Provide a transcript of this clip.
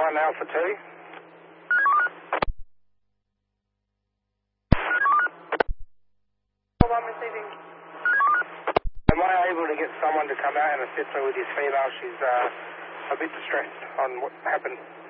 1 Alpha 2. I'm receiving. Am I able to get someone to come out and assist her with his female? She's a bit distressed on what happened.